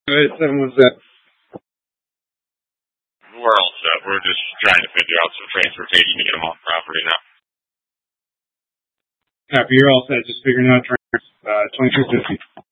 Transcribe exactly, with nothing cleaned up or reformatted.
Alright, seven was that. We're all set. We're just trying to figure out some transportation to get them off property now. Copy, you're all set. Just figuring out trans, uh, twenty-two fifty.